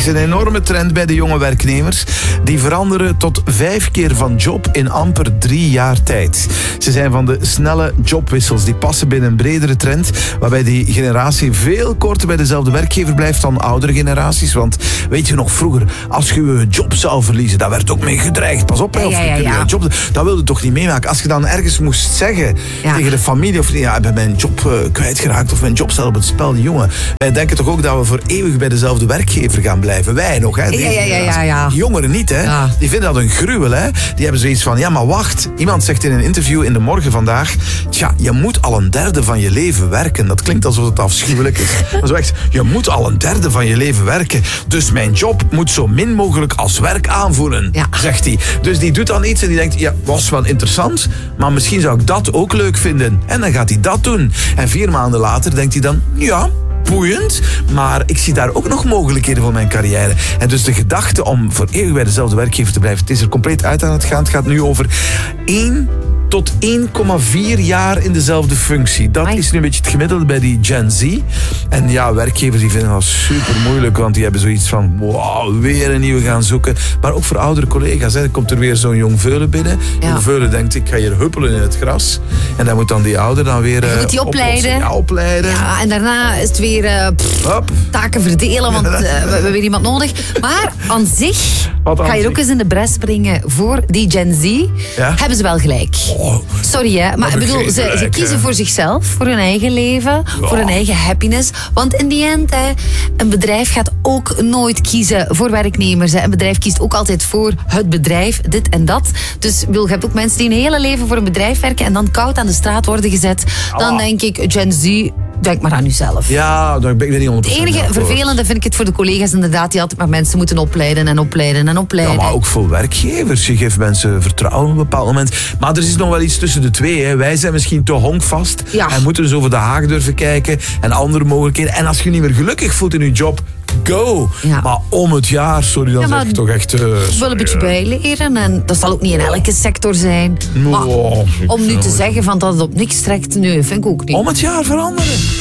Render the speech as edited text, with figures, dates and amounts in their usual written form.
is een enorme trend bij de jonge werknemers. Die veranderen tot 5 keer van job in amper 3 jaar tijd. Ze zijn van de snelle jobwissels. Die passen binnen een bredere trend, waarbij die generatie veel korter bij dezelfde werkgever blijft dan oudere generaties. Want weet je nog, vroeger, als je je job zou verliezen, daar werd ook mee gedreigd. Pas op, je job, dat wilde je toch niet meemaken. Als je dan ergens moest zeggen tegen de familie, of ik ben mijn job kwijtgeraakt of mijn job staat op het spel. Jongen, wij denken toch ook dat we voor eeuwig bij dezelfde werkgever gaan blijven. Wij nog, hè. Die jongeren niet, hè. Ja. Die vinden dat een gruwel, hè. Die hebben zoiets van, ja, maar wacht. Iemand zegt in een interview in De Morgen vandaag, je moet al een derde van je leven werken. Dat klinkt alsof het afschuwelijk is. Maar zo echt, je moet al een derde van je leven werken. Dus mijn job moet zo min mogelijk als werk aanvoelen, zegt hij. Dus die doet dan iets en die denkt, was wel interessant, maar misschien zou ik dat ook leuk vinden. En dan gaat hij dat doen. En 4 maanden later denkt hij dan, boeiend, maar ik zie daar ook nog mogelijkheden voor mijn carrière. En dus de gedachte om voor eeuwig bij dezelfde werkgever te blijven, het is er compleet uit aan het gaan. Het gaat nu over 1 tot 1,4 jaar in dezelfde functie. Dat is nu een beetje het gemiddelde bij die Gen Z. En ja, werkgevers die vinden dat super moeilijk, want die hebben zoiets van, wow, weer een nieuwe gaan zoeken. Maar ook voor oudere collega's, er komt er weer zo'n jong veulen binnen. Jong veulen denkt, ik ga hier huppelen in het gras. En dan moet dan die ouder dan weer moet die opleiden. Ja, opleiden. Ja, en daarna is het weer taken verdelen, want we hebben weer iemand nodig. Maar aan zich ga je ook eens in de bres springen voor die Gen Z. Ja? Hebben ze wel gelijk. Sorry, hè, maar ik bedoel, ze kiezen voor zichzelf, voor hun eigen leven, voor hun eigen happiness. Want in die end, een bedrijf gaat ook nooit kiezen voor werknemers. Hè. Een bedrijf kiest ook altijd voor het bedrijf, dit en dat. Dus je hebt ook mensen die een hele leven voor een bedrijf werken en dan koud aan de straat worden gezet. Dan denk ik, Gen Z, denk maar aan uzelf. Ja, daar ben ik niet 100%. Het enige vervelende vind ik het voor de collega's inderdaad, die altijd maar mensen moeten opleiden en opleiden en opleiden. Ja, maar ook voor werkgevers. Je geeft mensen vertrouwen op een bepaald moment. Maar er is nog wel iets tussen de twee. Hè. Wij zijn misschien te honkvast en moeten dus over de haag durven kijken en andere mogelijkheden. En als je niet meer gelukkig voelt in je job, go. Ja. Maar om het jaar, sorry, dan zeg ik toch echt... wel een beetje bijleren en dat zal ook niet in elke sector zijn. Maar om nu te zeggen van dat het op niks trekt, nee, vind ik ook niet. Om het jaar veranderen.